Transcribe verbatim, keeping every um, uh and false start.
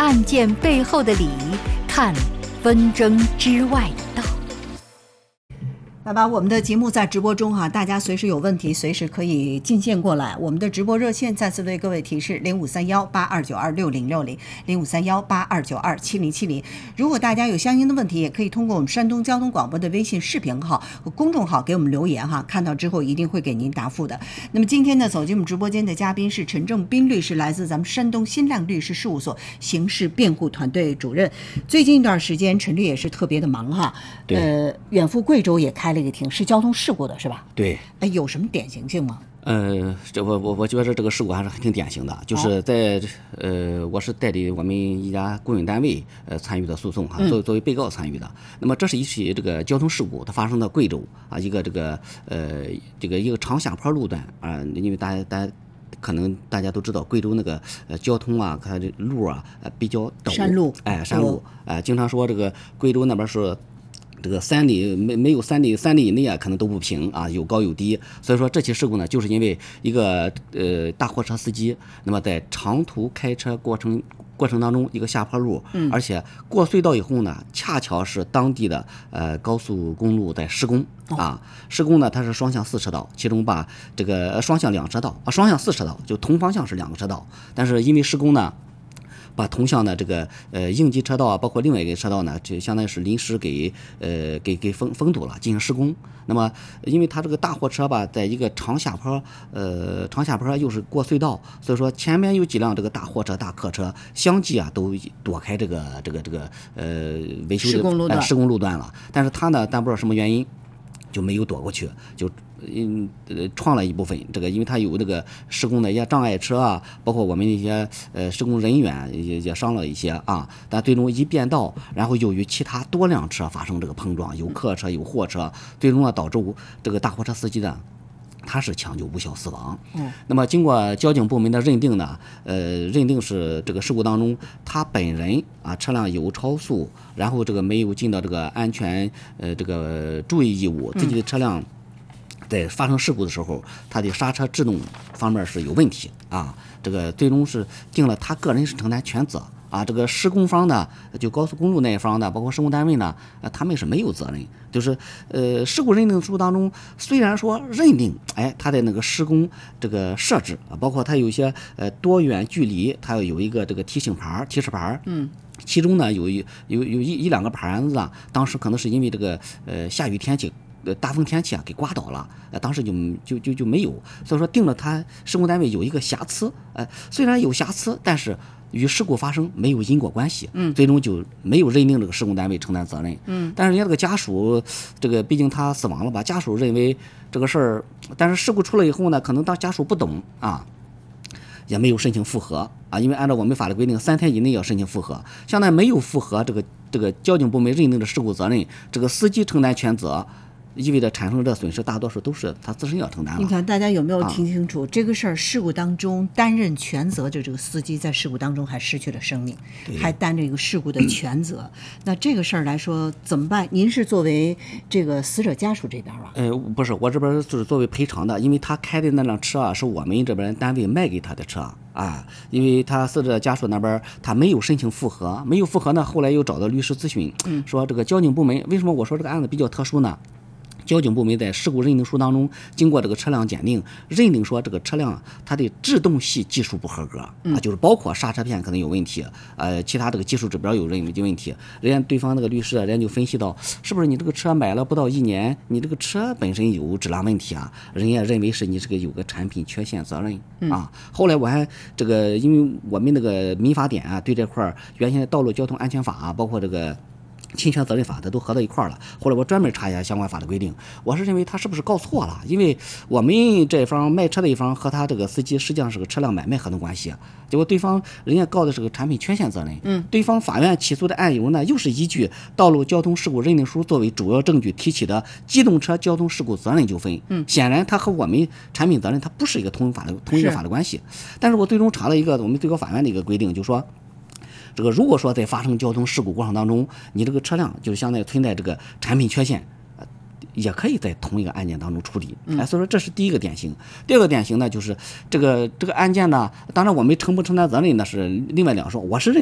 案件背后的理，看纷争之外的道。 来吧，我们的节目在直播中哈、啊，大家随时有问题，随时可以进线过来。我们的直播热线再次为各位提示：零五三幺八二九二六零六零，零五三幺八二九二七零七零。如果大家有相应的问题，也可以通过我们山东交通广播的微信视频号和公众号给我们留言哈，看到之后一定会给您答复的。那么今天呢，走进我们直播间的嘉宾是陈正斌律师，来自咱们山东新亮律师事务所刑事辩护团队主任。最近一段时间，陈律也是特别的忙哈，呃，远赴贵州也开。这个庭是交通事故的是吧？ 对。 哎，有什么典型性吗？ 呃，这我我我觉得这个事故还是挺典型的，就是在、哦、呃，我是代理我们一家公营单位呃参与的诉讼哈，作为作为被告参与的。嗯、那么这是一起这个交通事故，它发生在贵州啊，一个这个呃这个一个长下坡路段啊，因为大家大家。可能大家都知道，贵州那个呃交通啊，它的路啊呃比较陡， 山路， 哎山路，哎、呃、经常说这个贵州那边是。这个三里没没有三里三里以内啊，可能都不平啊，有高有低。所以说这起事故呢，就是因为一个呃大货车司机，那么在长途开车过程过程当中，一个下坡路，嗯，而且过隧道以后呢，恰巧是当地的呃高速公路在施工、哦、啊，施工呢它是双向四车道，其中把这个双向两车道啊，双向四车道就同方向是两个车道，但是因为施工呢。把同向的这个呃应急车道啊，包括另外一个车道呢，就相当于是临时给呃给给封封堵了，进行施工。那么，因为它这个大货车吧，在一个长下坡，呃长下坡又是过隧道，所以说前面有几辆这个大货车、大客车相继啊都躲开这个这个这个呃维修的施工路段、 呃、施工路段了。但是他呢，但不知道什么原因就没有躲过去，就。嗯，呃，创了一部分这个，因为它有这个施工的一些障碍车啊，包括我们一些呃施工人员也也伤了一些啊，但最终一变道，然后又与其他多辆车发生这个碰撞，有客车有货车，最终呢导致这个大货车司机呢。他是抢救无效死亡。嗯，那么经过交警部门的认定呢，呃，认定是这个事故当中，他本人啊车辆有超速，然后这个没有尽到这个安全呃这个注意义务，自己的车辆。在发生事故的时候，他的刹车制动方面是有问题啊，这个最终是定了他个人是承担全责啊。这个施工方呢，就高速公路那一方的，包括施工单位呢，呃，他们是没有责任。就是呃，事故认定书当中，虽然说认定，哎，他的那个施工这个设置啊，包括他有一些呃多远距离，它要有一个这个提醒牌、提示牌，嗯。其中呢，有一有有一一两个牌子啊，当时可能是因为这个呃下雨天气。呃，大风天气啊，给刮倒了，呃，当时就就就就没有，所以说定了他施工单位有一个瑕疵，呃，虽然有瑕疵，但是与事故发生没有因果关系，嗯，最终就没有认定这个施工单位承担责任，嗯，但是人家这个家属，这个毕竟他死亡了吧，家属认为这个事儿，但是事故出了以后呢，可能当家属不懂啊。也没有申请复核啊，因为按照我们法律规定，三天以内要申请复核。相当于没有复核，这个这个交警部门认定的事故责任，这个司机承担全责。意味着产生的损失大多数都是他自身要承担了。 你看大家有没有听清楚、啊、这个事儿？事故当中担任全责的这个司机在事故当中还失去了生命，还担着一个事故的全责、嗯、那这个事儿来说怎么办？您是作为这个死者家属这边吧？ 呃，不是，我这边就是作为赔偿的，因为他开的那辆车啊是我们这边单位卖给他的车啊，因为他死者家属那边他没有申请复核，没有复核呢，后来又找到律师咨询，嗯，说这个交警部门为什么我说这个案子比较特殊呢？交警部门在事故认定书当中，经过这个车辆鉴定，认定说这个车辆它的制动系技术不合格、嗯、啊，就是包括刹车片可能有问题，呃，其他这个技术指标有认为问题。人家对方那个律师啊，人家就分析到，是不是你这个车买了不到一年，你这个车本身有质量问题啊？人家认为是你这个有个产品缺陷责任、嗯、啊。后来我还这个，因为我们那个民法典啊，对这块原先道路交通安全法啊，包括这个。侵权责任法它都合到一块了，后来我专门查一下相关法律规定，我是认为他是不是告错了，因为我们这方卖车的一方和他这个司机实际上是个车辆买卖合同关系，结果对方人家告的是个产品缺陷责任，嗯，对方法院起诉的案由呢，又是依据道路交通事故认定书作为主要证据提起的机动车交通事故责任纠纷，嗯，显然他和我们产品责任它不是一个同一法律同一个法律关系，但是我最终查了一个我们最高法院的一个规定，就说。这个如果说在发生交通事故过程当中，你这个车辆就相当于存在这个产品缺陷，呃，也可以在同一个案件当中处理。哎，所以说这是第一个典型。第二个典型呢，就是这个这个案件呢，当然我们承不承担责任那是另外两说。我是认